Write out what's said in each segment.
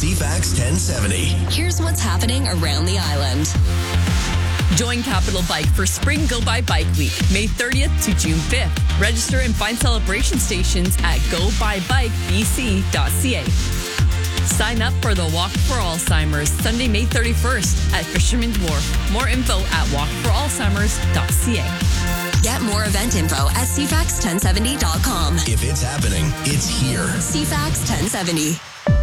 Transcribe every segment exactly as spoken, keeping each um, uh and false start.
C FAX ten seventy. Here's what's happening around the island. Join Capital Bike for Spring Go By Bike Week, May thirtieth to June fifth. Register and find celebration stations at go by bike b c dot c a. Sign up for the Walk for Alzheimer's Sunday, May thirty-first at Fisherman's Wharf. More info at walk for alzheimers dot c a. Get more event info at c fax ten seventy dot com. If it's happening, it's here. C FAX ten seventy.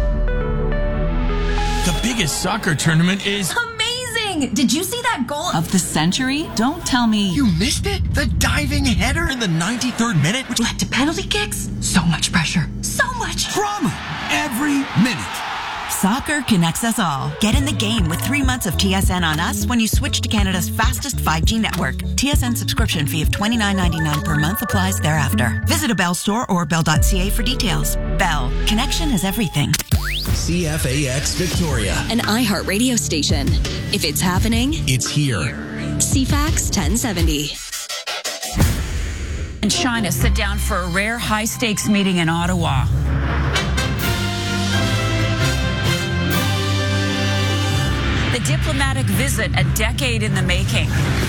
The biggest soccer tournament is amazing! Did you see that goal of the century? Don't tell me you missed it. The diving header in the ninety-third minute, which led to penalty kicks. So much pressure. So much drama every minute. Soccer connects us all. Get in the game with three months of T S N on us when you switch to Canada's fastest five G network. T S N subscription fee of twenty-nine ninety-nine per month applies thereafter. Visit a Bell store or bell dot c a for details. Bell. Connection is everything. C F A X Victoria. An iHeart radio station. If it's happening, it's here. C FAX ten seventy. And China sit down for a rare high-stakes meeting in Ottawa. The diplomatic visit, a decade in the making.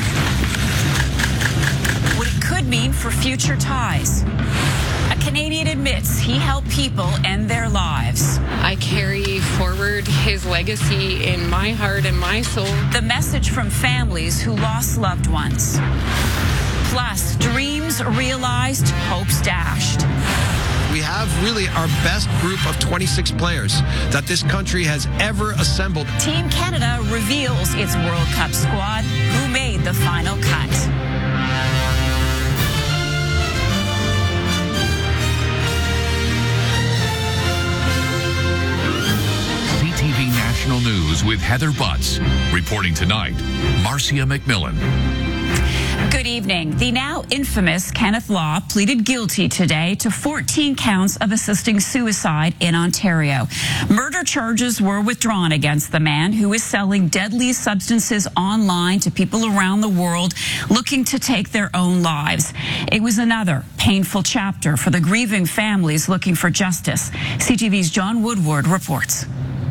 What it could mean for future ties. A Canadian admits he helped people end their lives. I carry forward his legacy in my heart and my soul. The message from families who lost loved ones. Plus, dreams realized, hopes dashed. We have really our best group of twenty-six players that this country has ever assembled. Team Canada reveals its World Cup squad, who made the final cut. C T V National News with Heather Butts. Reporting tonight, Marcia McMillan. Good evening. The now infamous Kenneth Law pleaded guilty today to fourteen counts of assisting suicide in Ontario. Murder charges were withdrawn against the man who is selling deadly substances online to people around the world looking to take their own lives. It was another painful chapter for the grieving families looking for justice. C T V's John Woodward reports.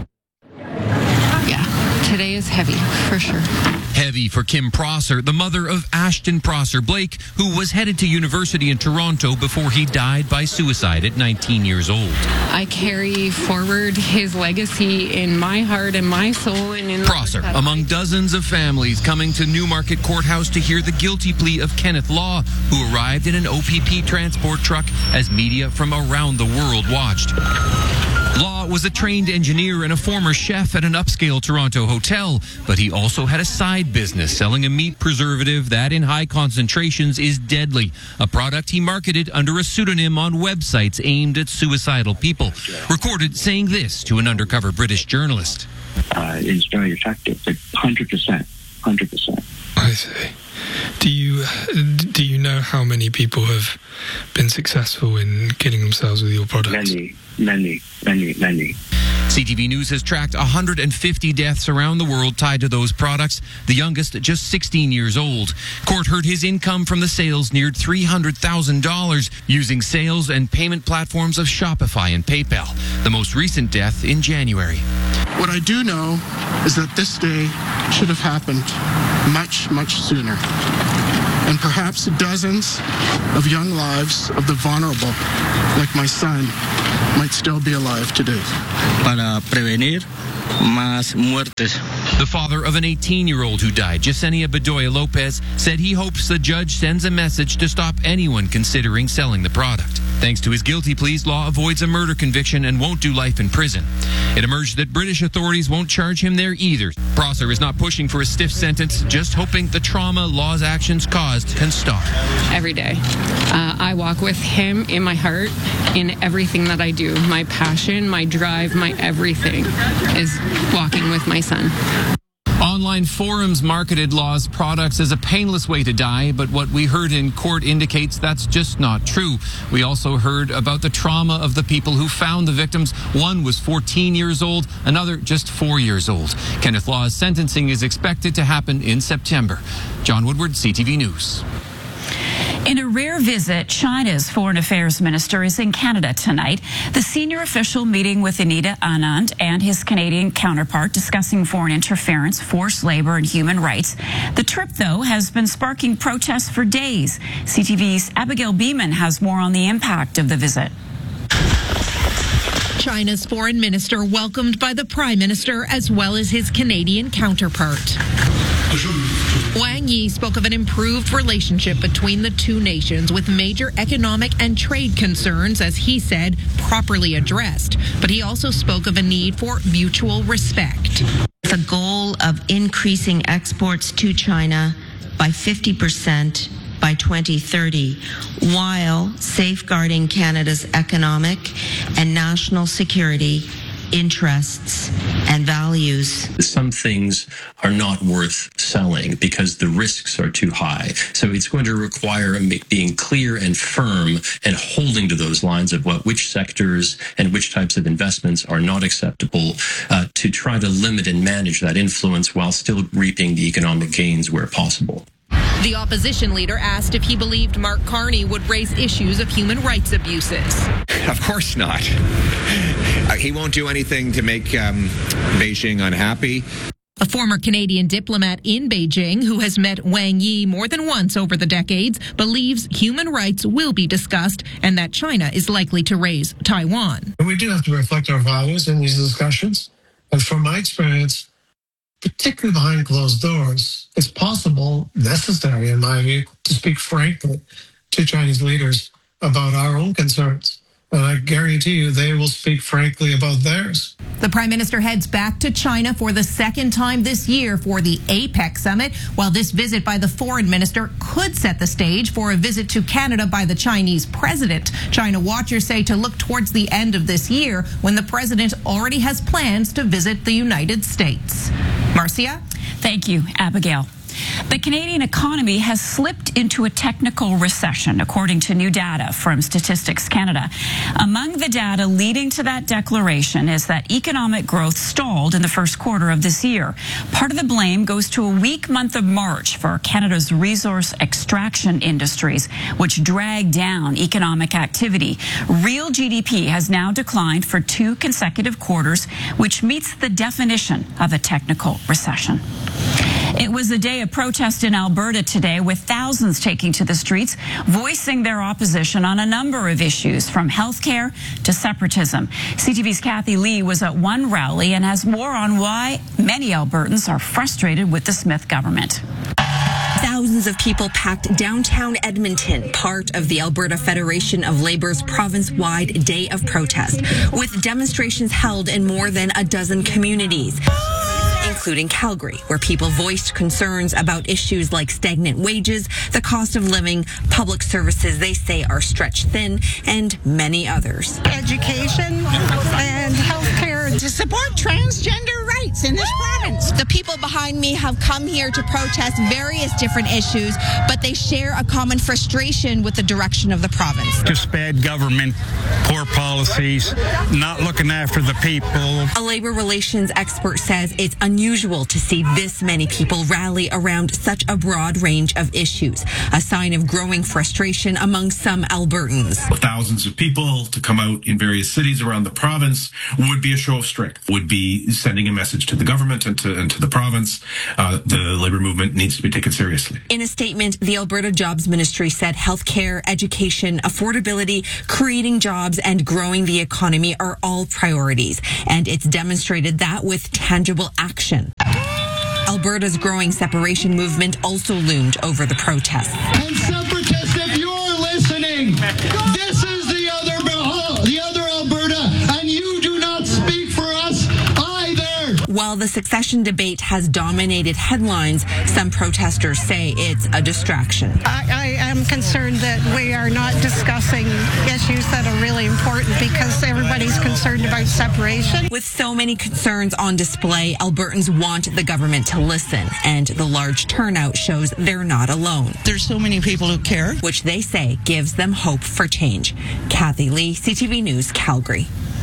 Yeah, today is heavy, for sure. Heavy for Kim Prosser, the mother of Ashton Prosser Blake, who was headed to university in Toronto before he died by suicide at nineteen years old. I carry forward his legacy in my heart and my soul. And in Prosser, among dozens of families coming to Newmarket Courthouse to hear the guilty plea of Kenneth Law, who arrived in an O P P transport truck as media from around the world watched. Law was a trained engineer and a former chef at an upscale Toronto hotel, but he also had a side business selling a meat preservative that in high concentrations is deadly, a product he marketed under a pseudonym on websites aimed at suicidal people. Recorded saying this to an undercover British journalist. Uh, it's very effective, like one hundred percent, one hundred percent. I see. Do you do you know how many people have been successful in killing themselves with your products? Many, many, many, many. C T V News has tracked one hundred fifty deaths around the world tied to those products, the youngest just sixteen years old. Court heard his income from the sales neared three hundred thousand dollars using sales and payment platforms of Shopify and PayPal. The most recent death in January. What I do know is that this day should have happened much, much sooner. And perhaps dozens of young lives of the vulnerable, like my son, might still be alive today. Para prevenir más muertes. The father of an eighteen-year-old who died, Yesenia Bedoya Lopez, said he hopes the judge sends a message to stop anyone considering selling the product. Thanks to his guilty pleas, Law avoids a murder conviction and won't do life in prison. It emerged that British authorities won't charge him there either. Prosser is not pushing for a stiff sentence, just hoping the trauma Law's actions caused can stop. Every day. Uh, I walk with him in my heart in everything that I do. My passion, my drive, my everything is walking with my son. Online forums marketed Law's products as a painless way to die, but what we heard in court indicates that's just not true. We also heard about the trauma of the people who found the victims. One was fourteen years old, another just four years old. Kenneth Law's sentencing is expected to happen in September. John Woodward, C T V News. In a rare visit, China's foreign affairs minister is in Canada tonight. The senior official meeting with Anita Anand and his Canadian counterpart discussing foreign interference, forced labor, and human rights. The trip, though, has been sparking protests for days. C T V's Abigail Beeman has more on the impact of the visit. China's foreign minister welcomed by the prime minister as well as his Canadian counterpart. Wang Yi spoke of an improved relationship between the two nations with major economic and trade concerns, as he said, properly addressed. But he also spoke of a need for mutual respect. The goal of increasing exports to China by fifty percent by twenty thirty, while safeguarding Canada's economic and national security interests and values. Some things are not worth selling because the risks are too high. So it's going to require being clear and firm and holding to those lines of what which sectors and which types of investments are not acceptable uh, to try to limit and manage that influence while still reaping the economic gains where possible. The opposition leader asked if he believed Mark Carney would raise issues of human rights abuses. Of course not. Uh, he won't do anything to make um, Beijing unhappy. A former Canadian diplomat in Beijing who has met Wang Yi more than once over the decades believes human rights will be discussed and that China is likely to raise Taiwan. We do have to reflect our values in these discussions. And from my experience, particularly behind closed doors, it's possible, necessary in my view, to speak frankly to Chinese leaders about our own concerns. And I guarantee you they will speak frankly about theirs. The Prime Minister heads back to China for the second time this year for the APEC summit, while this visit by the Foreign Minister could set the stage for a visit to Canada by the Chinese president. China watchers say to look towards the end of this year when the president already has plans to visit the United States. Marcia? Thank you, Abigail. The Canadian economy has slipped into a technical recession, according to new data from Statistics Canada. Among the data leading to that declaration is that economic growth stalled in the first quarter of this year. Part of the blame goes to a weak month of March for Canada's resource extraction industries, which dragged down economic activity. Real G D P has now declined for two consecutive quarters, which meets the definition of a technical recession. It was a day of protest in Alberta today, with thousands taking to the streets, voicing their opposition on a number of issues, from healthcare to separatism. C T V's Kathy Lee was at one rally and has more on why many Albertans are frustrated with the Smith government. Thousands of people packed downtown Edmonton, part of the Alberta Federation of Labor's province-wide day of protest, with demonstrations held in more than a dozen communities, including Calgary, where people voiced concerns about issues like stagnant wages, the cost of living, public services they say are stretched thin, and many others. Education and healthcare to support transgender rights in this province. The people behind me have come here to protest various different issues, but they share a common frustration with the direction of the province. Just bad government, poor policies, not looking after the people. A labor relations expert says it's unusual to see this many people rally around such a broad range of issues, a sign of growing frustration among some Albertans. Thousands of people to come out in various cities around the province would be a show of strength, would be sending a message to the government and to, and to the province. Uh, the labor movement needs to be taken seriously. In a statement, the Alberta Jobs Ministry said healthcare, education, affordability, creating jobs, and growing the economy are all priorities, and it's demonstrated that with tangible action. Alberta's growing separation movement also loomed over the protests. And separatists, if you're listening, this is the other, the other Alberta, and you do not speak for us either. While the succession debate has dominated headlines, some protesters say it's a distraction. I, I am concerned that we are not discussing issues that are really important because everybody's concerned about separation. With so many concerns on display, Albertans want the government to listen, and the large turnout shows they're not alone. There's so many people who care, which they say gives them hope for change. Kathy Lee, C T V News, Calgary.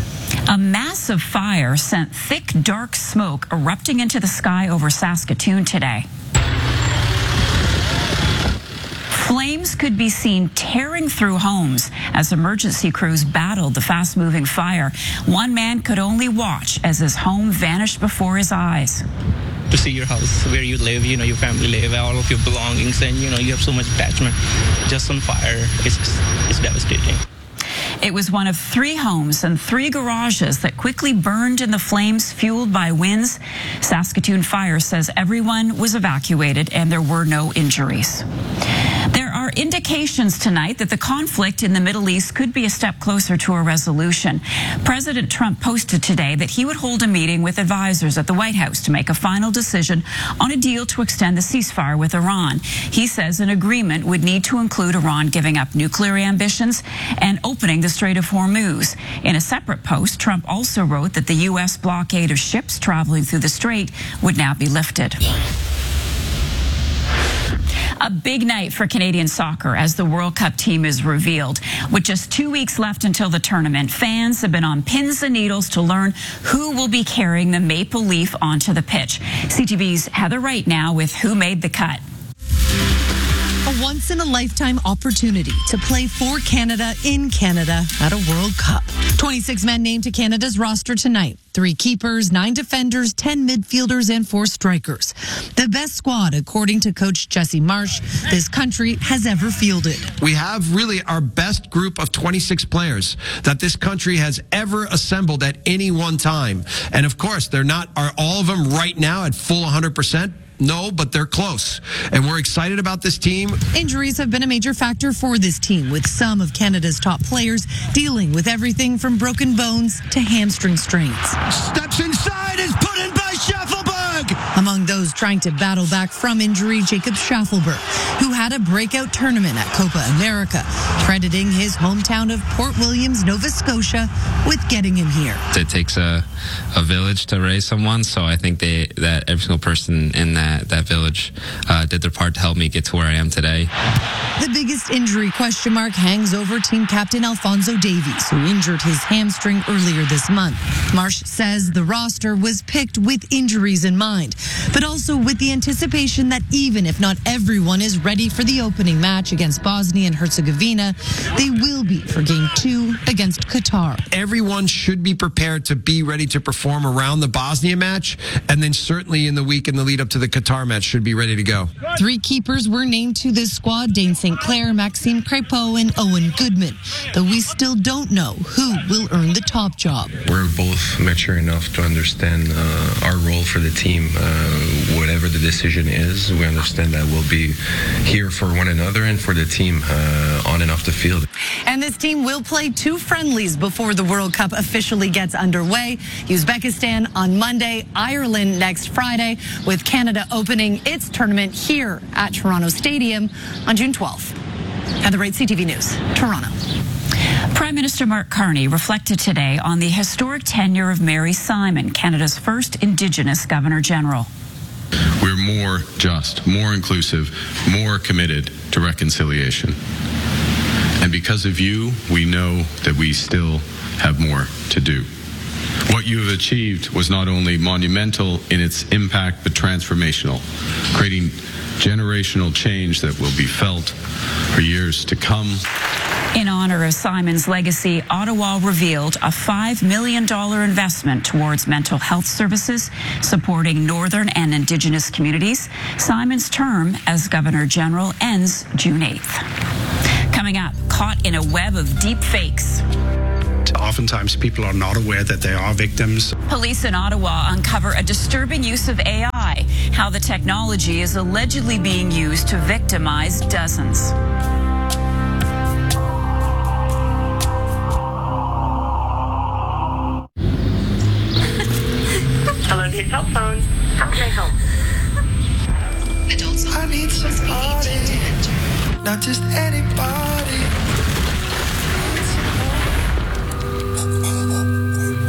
A massive fire sent thick, dark smoke erupting into the sky over Saskatoon today. Flames could be seen tearing through homes as emergency crews battled the fast-moving fire. One man could only watch as his home vanished before his eyes. To see your house, where you live, you know, your family live, all of your belongings, and, you know, you have so much attachment just on fire. It's, it's devastating. It was one of three homes and three garages that quickly burned in the flames fueled by winds. Saskatoon Fire says everyone was evacuated and there were no injuries. There are indications tonight that the conflict in the Middle East could be a step closer to a resolution. President Trump posted today that he would hold a meeting with advisors at the White House to make a final decision on a deal to extend the ceasefire with Iran. He says an agreement would need to include Iran giving up nuclear ambitions and opening the Strait of Hormuz. In a separate post, Trump also wrote that the U S blockade of ships traveling through the strait would now be lifted. A big night for Canadian soccer as the World Cup team is revealed. With just two weeks left until the tournament, fans have been on pins and needles to learn who will be carrying the Maple Leaf onto the pitch. C T V's Heather Wright now with who made the cut. A once-in-a-lifetime opportunity to play for Canada in Canada at a World Cup. twenty-six men named to Canada's roster tonight. Three keepers, nine defenders, ten midfielders, and four strikers. The best squad, according to coach Jesse Marsh, this country has ever fielded. We have really our best group of twenty-six players that this country has ever assembled at any one time. And of course, they're not, are all of them right now at full one hundred percent? No, but they're close. And we're excited about this team. Injuries have been a major factor for this team, with some of Canada's top players dealing with everything from broken bones to hamstring strains. Steps inside, is put in by Schaffelberg. Among those trying to battle back from injury, Jacob Schaffelberg, who had a breakout tournament at Copa America, crediting his hometown of Port Williams, Nova Scotia, with getting him here. It takes a, a village to raise someone, so I think they, that every single person in that, that village uh, did their part to help me get to where I am today. The biggest injury question mark hangs over team captain Alfonso Davies, who injured his hamstring earlier this month. Marsh says the roster was picked with injuries in mind, but also with the anticipation that even if not everyone is ready for the opening match against Bosnia and Herzegovina, they will be for game two against Qatar. Everyone should be prepared to be ready to perform around the Bosnia match, and then certainly in the week in the lead up to the Qatar match should be ready to go. Three keepers were named to this squad: Dane Saint Clair, Maxime Crépeau, and Owen Goodman, though we still don't know who will earn the top job. We're both mature enough to understand uh, our role for the team. Uh, whatever the decision is, we understand that we'll be here for one another and for the team uh, on and off the field. And this team will play two friendlies before the World Cup officially gets underway. Uzbekistan on Monday, Ireland next Friday, with Canada opening its tournament here at Toronto Stadium on June twelfth. Heather Wright, C T V News, Toronto. Prime Minister Mark Carney reflected today on the historic tenure of Mary Simon, Canada's first Indigenous Governor-General. We're more just, more inclusive, more committed to reconciliation. And because of you, we know that we still have more to do. What you have achieved was not only monumental in its impact, but transformational, creating generational change that will be felt for years to come. In honor of Simon's legacy, Ottawa revealed a five million dollars investment towards mental health services, supporting Northern and Indigenous communities. Simon's term as Governor-General ends June eighth. Coming up, caught in a web of deep fakes. Oftentimes people are not aware that they are victims. Police in Ottawa uncover a disturbing use of A I, how the technology is allegedly being used to victimize dozens. Hello to your cell phone. How can I help? Adults. I need somebody, not just